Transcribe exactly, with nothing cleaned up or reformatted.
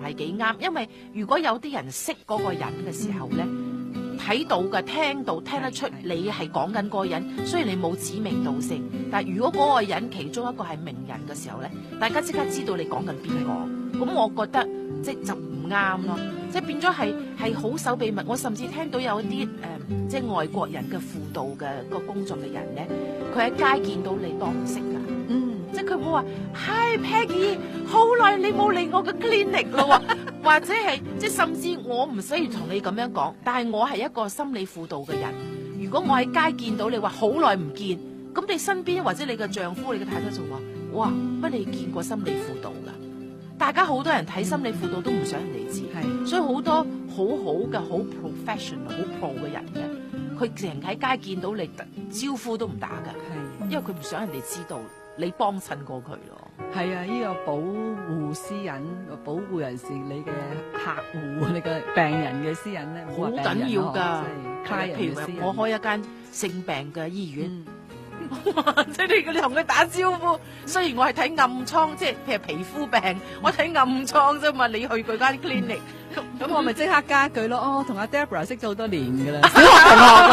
係幾啱，因為如果有啲人識嗰個人嘅時候咧，睇到嘅、聽到、聽得出你係講緊嗰個人，雖然你冇指名道姓，但係如果嗰個人其中一個係名人嘅時候咧，大家即刻知道你講緊邊個，咁我覺得即係就唔啱咯，即係變咗係係好守秘密。我甚至聽到有啲誒、呃，即係外國人嘅輔導嘅個工作嘅人咧，佢喺街見到你當唔識㗎。 嗯， 即係佢會話 Hi Peggy， 好耐你冇嚟我嘅 clinic 咯喎，或者係即係甚至我唔需要同你咁樣講，但係我係一個心理輔導嘅人。如果我喺街見到你話好耐唔見，咁你身邊或者你嘅丈夫、你嘅太太就話：哇，乜你見過心理輔導㗎？大家好多人睇心理輔導都唔想人哋知， 係， 所以好多好好嘅好 professional 好 pro 嘅人嘅，佢成喺街見到你招呼都唔打㗎， 係， 因為佢唔想人哋知道你幫襯過佢咯。 係啊！呢、這個保護私隱、保護人士你嘅客戶、你嘅病人嘅私隱咧， 好緊要㗎。 即係譬如我開一間性病嘅醫院。 嗯即係你你同佢打招呼，雖然我係睇暗瘡，即係譬如皮膚病，我睇暗瘡啫嘛。你去佢間 clinic， 咁我咪即刻加句咯。哦，同阿 Deborah 識咗好多年㗎啦，小學同學。